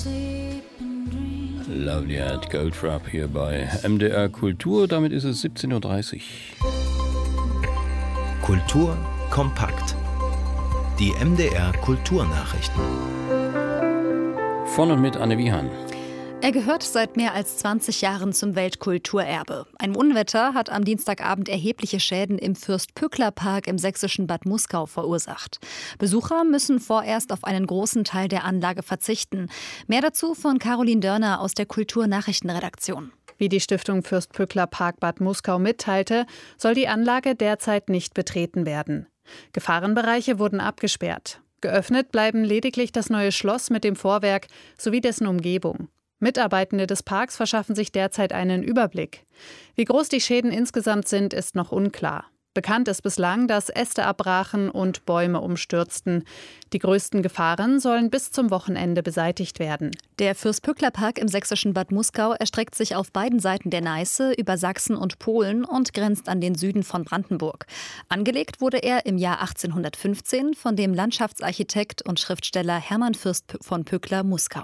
Lovely Ad Goldfrapp hier bei MDR Kultur. Damit ist es 17.30 Uhr. Kultur kompakt. Die MDR Kulturnachrichten. Von und mit Anne Wiehan. Er gehört seit mehr als 20 Jahren zum Weltkulturerbe. Ein Unwetter hat am Dienstagabend erhebliche Schäden im Fürst-Pückler-Park im sächsischen Bad Muskau verursacht. Besucher müssen vorerst auf einen großen Teil der Anlage verzichten. Mehr dazu von Caroline Dörner aus der Kulturnachrichtenredaktion. Wie die Stiftung Fürst-Pückler-Park Bad Muskau mitteilte, soll die Anlage derzeit nicht betreten werden. Gefahrenbereiche wurden abgesperrt. Geöffnet bleiben lediglich das neue Schloss mit dem Vorwerk sowie dessen Umgebung. Mitarbeitende des Parks verschaffen sich derzeit einen Überblick. Wie groß die Schäden insgesamt sind, ist noch unklar. Bekannt ist bislang, dass Äste abbrachen und Bäume umstürzten. Die größten Gefahren sollen bis zum Wochenende beseitigt werden. Der Fürst-Pückler-Park im sächsischen Bad Muskau erstreckt sich auf beiden Seiten der Neiße über Sachsen und Polen und grenzt an den Süden von Brandenburg. Angelegt wurde er im Jahr 1815 von dem Landschaftsarchitekt und Schriftsteller Hermann Fürst von Pückler-Muskau.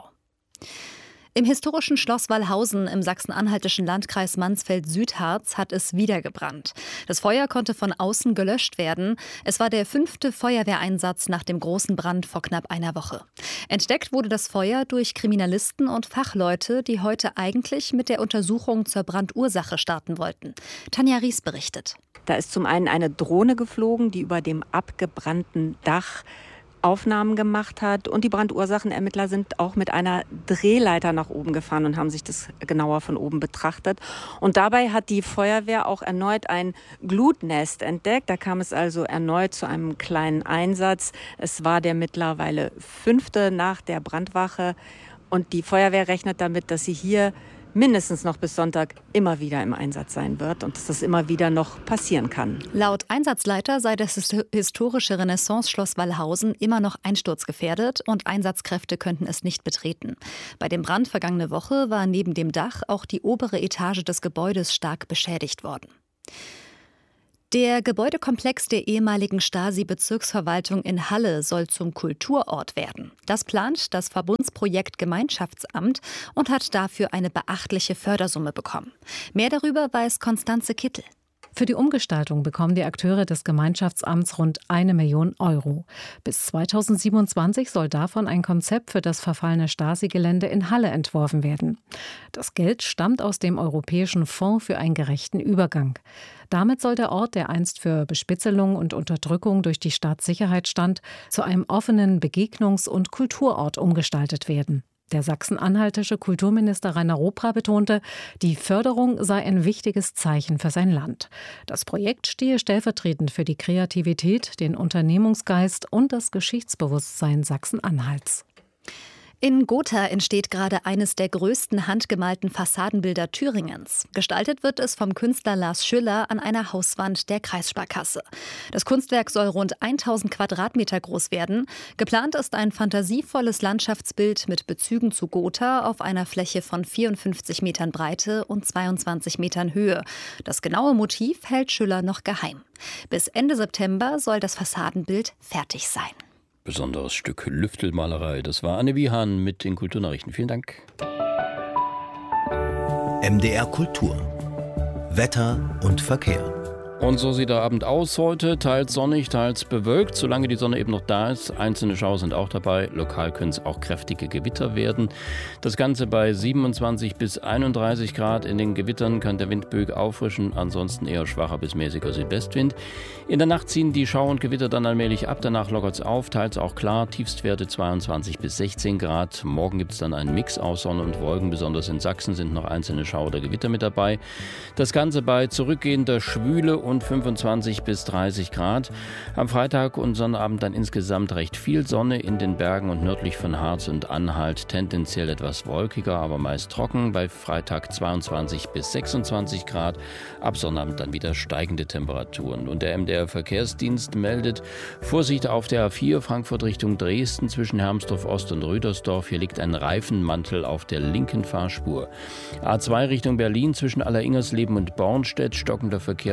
Im historischen Schloss Wallhausen im sachsen-anhaltischen Landkreis Mansfeld-Südharz hat es wieder gebrannt. Das Feuer konnte von außen gelöscht werden. Es war der 5. Feuerwehreinsatz nach dem großen Brand vor knapp einer Woche. Entdeckt wurde das Feuer durch Kriminalisten und Fachleute, die heute eigentlich mit der Untersuchung zur Brandursache starten wollten. Tanja Ries berichtet. Da ist zum einen eine Drohne geflogen, die über dem abgebrannten Dach Aufnahmen gemacht hat, und die Brandursachenermittler sind auch mit einer Drehleiter nach oben gefahren und haben sich das genauer von oben betrachtet. Und dabei hat die Feuerwehr auch erneut ein Glutnest entdeckt. Da kam es also erneut zu einem kleinen Einsatz. Es war der mittlerweile 5. nach der Brandwache, und die Feuerwehr rechnet damit, dass sie hier mindestens noch bis Sonntag immer wieder im Einsatz sein wird und dass das immer wieder noch passieren kann. Laut Einsatzleiter sei das historische Renaissance-Schloss Wallhausen immer noch einsturzgefährdet und Einsatzkräfte könnten es nicht betreten. Bei dem Brand vergangene Woche war neben dem Dach auch die obere Etage des Gebäudes stark beschädigt worden. Der Gebäudekomplex der ehemaligen Stasi-Bezirksverwaltung in Halle soll zum Kulturort werden. Das plant das Verbundsprojekt Gemeinschaftsamt und hat dafür eine beachtliche Fördersumme bekommen. Mehr darüber weiß Konstanze Kittel. Für die Umgestaltung bekommen die Akteure des Gemeinschaftsamts rund 1 Million Euro. Bis 2027 soll davon ein Konzept für das verfallene Stasi-Gelände in Halle entworfen werden. Das Geld stammt aus dem Europäischen Fonds für einen gerechten Übergang. Damit soll der Ort, der einst für Bespitzelung und Unterdrückung durch die Staatssicherheit stand, zu einem offenen Begegnungs- und Kulturort umgestaltet werden. Der sachsen-anhaltische Kulturminister Rainer Ropra betonte, die Förderung sei ein wichtiges Zeichen für sein Land. Das Projekt stehe stellvertretend für die Kreativität, den Unternehmungsgeist und das Geschichtsbewusstsein Sachsen-Anhalts. In Gotha entsteht gerade eines der größten handgemalten Fassadenbilder Thüringens. Gestaltet wird es vom Künstler Lars Schüller an einer Hauswand der Kreissparkasse. Das Kunstwerk soll rund 1000 Quadratmeter groß werden. Geplant ist ein fantasievolles Landschaftsbild mit Bezügen zu Gotha auf einer Fläche von 54 Metern Breite und 22 Metern Höhe. Das genaue Motiv hält Schüller noch geheim. Bis Ende September soll das Fassadenbild fertig sein. Besonderes Stück Lüftelmalerei. Das war Anne Wiehan mit den Kulturnachrichten. Vielen Dank. MDR Kultur. Wetter und Verkehr. Und so sieht der Abend aus heute, teils sonnig, teils bewölkt. Solange die Sonne eben noch da ist, einzelne Schauer sind auch dabei. Lokal können es auch kräftige Gewitter werden. Das Ganze bei 27 bis 31 Grad. In den Gewittern kann der Wind böig auffrischen, ansonsten eher schwacher bis mäßiger Südwestwind. In der Nacht ziehen die Schauer und Gewitter dann allmählich ab, danach lockert es auf, teils auch klar. Tiefstwerte 22 bis 16 Grad. Morgen gibt es dann einen Mix aus Sonne und Wolken. Besonders in Sachsen sind noch einzelne Schauer oder Gewitter mit dabei. Das Ganze bei zurückgehender Schwüle und 25 bis 30 Grad. Am Freitag und Sonnabend dann insgesamt recht viel Sonne in den Bergen und nördlich von Harz und Anhalt. Tendenziell etwas wolkiger, aber meist trocken. Bei Freitag 22 bis 26 Grad. Ab Sonnabend dann wieder steigende Temperaturen. Und der MDR-Verkehrsdienst meldet Vorsicht auf der A4 Frankfurt Richtung Dresden zwischen Hermsdorf Ost und Rüdersdorf. Hier liegt ein Reifenmantel auf der linken Fahrspur. A2 Richtung Berlin zwischen Alleringersleben und Bornstedt stockender Verkehr und 20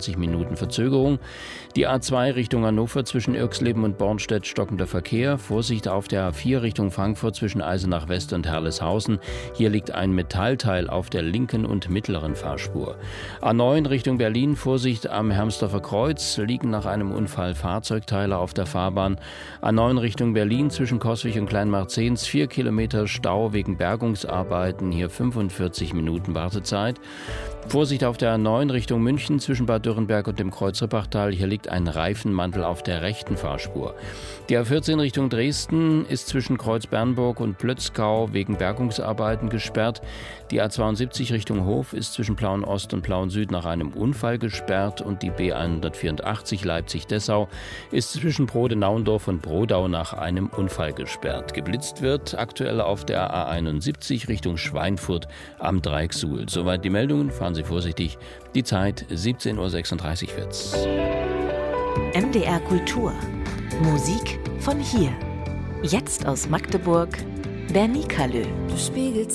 20 Minuten Verzögerung. Die A2 Richtung Hannover zwischen Irxleben und Bornstedt stockender Verkehr. Vorsicht auf der A4 Richtung Frankfurt zwischen Eisenach West und Herleshausen. Hier liegt ein Metallteil auf der linken und mittleren Fahrspur. A9 Richtung Berlin. Vorsicht am Hermsdorfer Kreuz. Liegen nach einem Unfall Fahrzeugteile auf der Fahrbahn. A9 Richtung Berlin zwischen Coswig und Kleinmarzens 4 Kilometer Stau wegen Bergungsarbeiten. Hier 45 Minuten Wartezeit. Vorsicht auf der A9 Richtung München zwischen Bad Dürrenberg und dem Kreuzrippachtal. Hier liegt ein Reifenmantel auf der rechten Fahrspur. Die A14 Richtung Dresden ist zwischen Kreuz-Bernburg und Plötzkau wegen Bergungsarbeiten gesperrt. Die A72 Richtung Hof ist zwischen Plauen-Ost und Plauen-Süd nach einem Unfall gesperrt. Und die B184 Leipzig-Dessau ist zwischen Brode-Nauendorf und Brodau nach einem Unfall gesperrt. Geblitzt wird aktuell auf der A71 Richtung Schweinfurt am Dreieck Suhl. Soweit die Meldungen. Fahren Sie vorsichtig. Die Zeit 17:36 Uhr wird's. MDR Kultur. Musik von hier. Jetzt aus Magdeburg, Bernie Kalö.